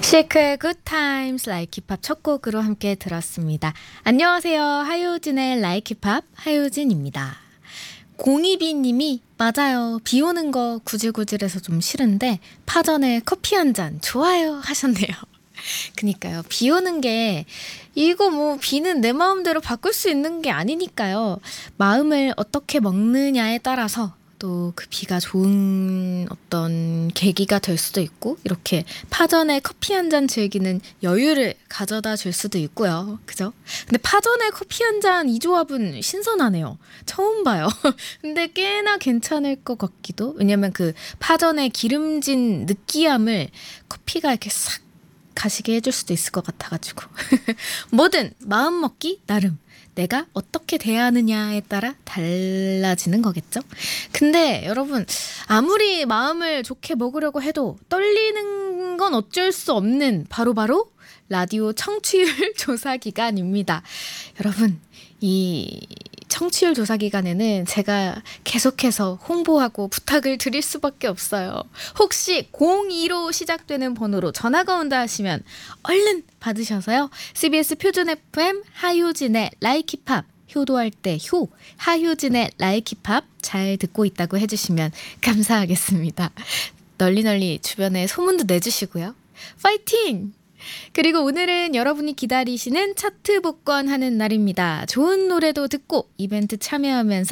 쉐이크의 Good Times Like 힙합 첫 곡으로 함께 들었습니다. 안녕하세요. 하효진의 Like 힙합 하효진입니다. 02B 님이 맞아요. 비 오는 거 구질구질해서 좀 싫은데 파전에 커피 한 잔 좋아요 하셨네요. 그니까요. 비 오는 게 이거 뭐 비는 내 마음대로 바꿀 수 있는 게 아니니까요. 마음을 어떻게 먹느냐에 따라서 또 그 비가 좋은 어떤 계기가 될 수도 있고 이렇게 파전에 커피 한 잔 즐기는 여유를 가져다 줄 수도 있고요. 그죠? 근데 파전에 커피 한 잔 이 조합은 신선하네요. 처음 봐요. 근데 꽤나 괜찮을 것 같기도. 왜냐면 그 파전의 기름진 느끼함을 커피가 이렇게 싹 가시게 해줄 수도 있을 것 같아가지고 뭐든 마음먹기 나름 내가 어떻게 대하느냐에 따라 달라지는 거겠죠. 근데 여러분 아무리 마음을 좋게 먹으려고 해도 떨리는 건 어쩔 수 없는 바로 라디오 청취율 조사 기간입니다. 여러분 이 청취율 조사 기간에는 제가 계속해서 홍보하고 부탁을 드릴 수밖에 없어요. 혹시 02로 시작되는 번호로 전화가 온다 하시면 얼른 받으셔서요. CBS 표준 FM 하효진의 Like 힙합 효도할 때 효 하효진의 Like 힙합 잘 듣고 있다고 해주시면 감사하겠습니다. 널리 주변에 소문도 내주시고요. 파이팅! 그리고 오늘은 여러분이 기다리시는 차트 복권하는 날입니다. 좋은 노래도 듣고 이벤트 참여하면서